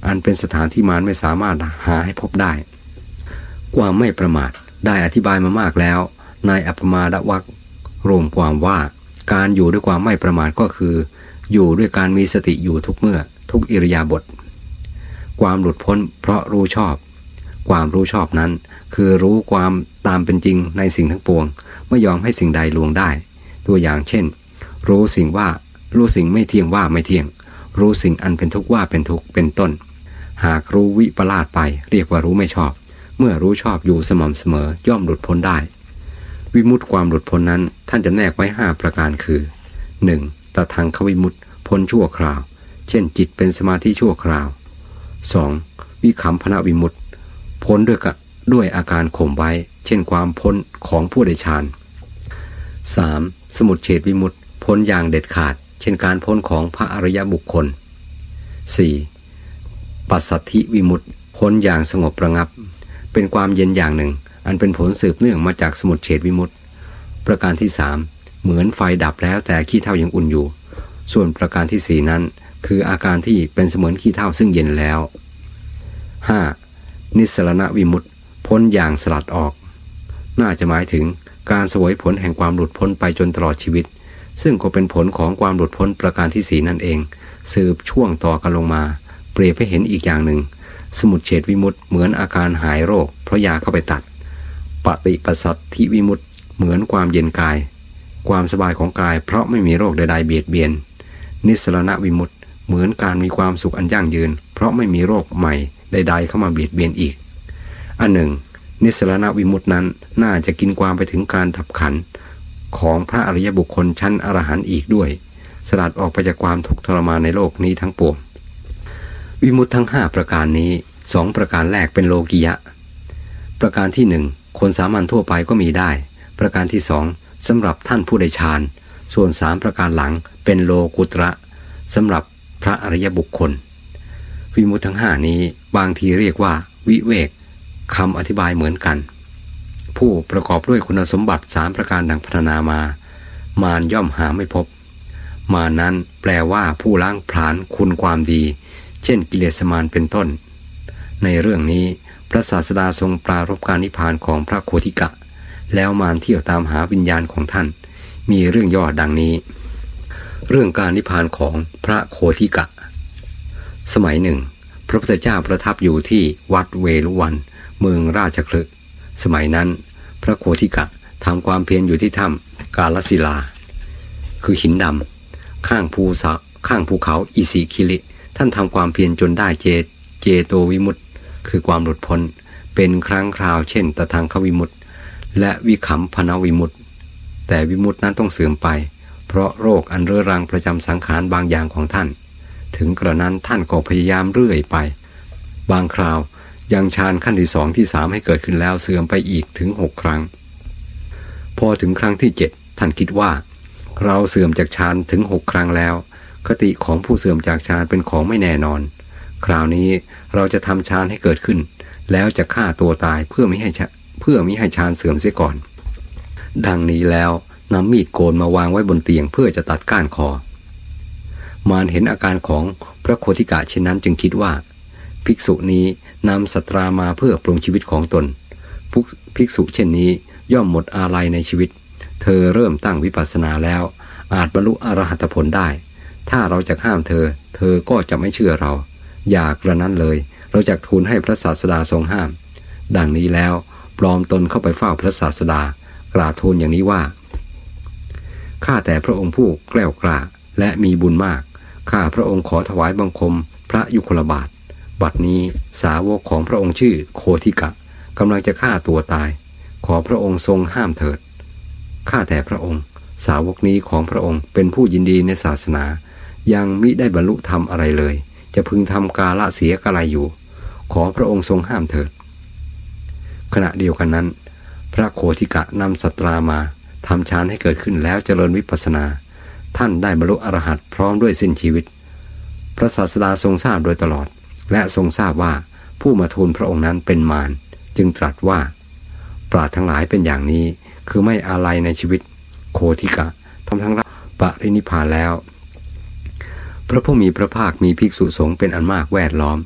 อันเป็นสถานที่มารไม่สามารถหาให้พบได้ความไม่ประมาทได้อธิบายมามากแล้วในอัปปมาดวรรครวมความว่าการอยู่ด้วยความไม่ประมาทก็คืออยู่ด้วยการมีสติอยู่ทุกเมื่อทุกอิริยาบถความหลุดพ้นเพราะรู้ชอบความรู้ชอบนั้นคือรู้ความตามเป็นจริงในสิ่งทั้งปวงไม่ยอมให้สิ่งใดลวงได้ตัวอย่างเช่นรู้สิ่งไม่เที่ยงว่าไม่เที่ยงรู้สิ่งอันเป็นทุกข์ว่าเป็นทุกข์เป็นต้นหากรู้วิปลาสไปเรียกว่ารู้ไม่ชอบเมื่อรู้ชอบอยู่สม่ำเสมอย่อมหลุดพ้นได้วิมุตติความหลุดพ้นนั้นท่านจะแนกไว้5ประการคือ 1. ตทังควิมุตติพ้นชั่วคราวเช่นจิตเป็นสมาธิชั่วคราว 2. วิคัมภนวิมุตติพ้นด้วยอาการข่มไว้เช่นความพ้นของผู้ได้ฌาน 3. สมุจเฉทวิมุตติพ้นอย่างเด็ดขาดเช่นการพ้นของพระอริยบุคคล 4. ปัสสัทธิวิมุตติพ้นอย่างสงบระงับเป็นความเย็นอย่างหนึ่งอันเป็นผลสืบเนื่องมาจากสมุจเฉทวิมุตติประการที่ 3. เหมือนไฟดับแล้วแต่ขี้เถ้ายังอุ่นอยู่ส่วนประการที่ 4นั้นคืออาการที่เป็นเสมือนขี้เถ้าซึ่งเย็นแล้ว 5. นิสรณวิมุตติพ้นอย่างสลัดออกน่าจะหมายถึงการเสวยผลแห่งความหลุดพ้นไปจนตลอดชีวิตซึ่งก็เป็นผลของความหลุดพ้นประการที่ 4นั่นเองสืบช่วงต่อกันลงมาเปรียบให้เห็นอีกอย่างหนึ่งสมุจเฉทวิมุตติเหมือนอาการหายโรคเพราะยาเข้าไปตัดปฏิปัสสัทธิวิมุตติเหมือนความเย็นกายความสบายของกายเพราะไม่มีโรคใดๆเบียดเบียนนิสรณวิมุตติเหมือนการมีความสุขอันยั่งยืนเพราะไม่มีโรคใหม่ใดๆเข้ามาเบียดเบียนอีกอันหนึ่งนิสรณวิมุตตินั้นน่าจะกินความไปถึงการดับขันธ์ของพระอริยบุคคลชั้นอรหันต์อีกด้วยสลัดออกไปจากความทุกข์ทรมานในโลกนี้ทั้งปวงวิมุตติทั้ง5ประการนี้2ประการแรกเป็นโลกิยะประการที่1คนสามัญทั่วไปก็มีได้ประการที่2สำหรับท่านผู้ได้ฌานส่วน3ประการหลังเป็นโลกุตระสำหรับพระอริยบุคคลวิมุตติทั้ง5นี้บางทีเรียกว่าวิเวกคำอธิบายเหมือนกันผู้ประกอบด้วยคุณสมบัติ3ประการดังพรรณนามามารย่อมหาไม่พบมารนั้นแปลว่าผู้ล้างผลาญคุณความดีเช่นกิเลสมารเป็นต้นในเรื่องนี้พระศาสดาทรงปรารภการนิพพานของพระโคทิกะแล้วมารเที่ยวตามหาวิญญาณของท่านมีเรื่องย่อดังนี้เรื่องการนิพพานของพระโคทิกะสมัยหนึ่งพระพุทธเจ้าประทับอยู่ที่วัดเวฬุวันเมืองราชคฤห์สมัยนั้นพระโคทิกะทำความเพียรอยู่ที่ถ้ำกาลศิลาคือหินดำข้างภูเขาอิสิคิลิท่านทำความเพียรจนได้เจโตวิมุตติคือความหลุดพ้นเป็นครั้งคราวเช่นตทังควิมุตติและวิคัมภนวิมุตติแต่วิมุตตินั้นต้องเสื่อมไปเพราะโรคอันเรื้อรังประจำสังขารบางอย่างของท่านถึงกระนั้นท่านก็พยายามเรื่อยไปบางคราวยังฌานขั้นที่2ที่3ให้เกิดขึ้นแล้วเสื่อมไปอีกถึง6ครั้งพอถึงครั้งที่7ท่านคิดว่าเราเสื่อมจากฌานถึง6ครั้งแล้วคติของผู้เสื่อมจากฌานเป็นของไม่แน่นอนคราวนี้เราจะทำฌานให้เกิดขึ้นแล้วจะฆ่าตัวตายเพื่อมิให้ฌานเสื่อมเสียก่อนดังนี้แล้วนำมีดโกนมาวางไว้บนเตียงเพื่อจะตัดก้านคอมารเห็นอาการของพระโคทิกะเช่นนั้นจึงคิดว่าภิกษุนี้นำสัตรามาเพื่อปรุงชีวิตของตนภิกษุเช่นนี้ย่อมหมดอาลัยในชีวิตเธอเริ่มตั้งวิปัสสนาแล้วอาจบรรลุอรหัตผลได้ถ้าเราจะห้ามเธอก็จะไม่เชื่อเราอย่ากระนั้นเลยเราจะทูลให้พระศาสดาทรงห้ามดังนี้แล้วปลอมตนเข้าไปเฝ้าพระศาสดากราบทูลอย่างนี้ว่าข้าแต่พระองค์ผู้แกล้วกล้าและมีบุญมากข้าพระองค์ขอถวายบังคมพระยุคลบาทบัดนี้สาวกของพระองค์ชื่อโคทิกะกำลังจะฆ่าตัวตายขอพระองค์ทรงห้ามเถิดข้าแต่พระองค์สาวกนี้ของพระองค์เป็นผู้ยินดีในศาสนายังมิได้บรรลุธรรมอะไรเลยจะพึงทำกาละเสียกะไรอยู่ขอพระองค์ทรงห้ามเถิดขณะเดียวกันนั้นพระโคทิกะนำสัตรามาทำฌานให้เกิดขึ้นแล้วเจริญวิปัสสนาท่านได้บรรลุอรหัตพร้อมด้วยสิ้นชีวิตพระศาสดาทรงทราบโดยตลอดและทรงทราบว่าผู้มาทูลพระองค์นั้นเป็นมารจึงตรัสว่าปราชญ์ทั้งหลายเป็นอย่างนี้คือไม่อาลัยในชีวิตโคทิกะทั้งรับปรินิพพานแล้วพระผู้มีพระภาคมีภิกษุสงฆ์เป็นอันมากแวดล้อม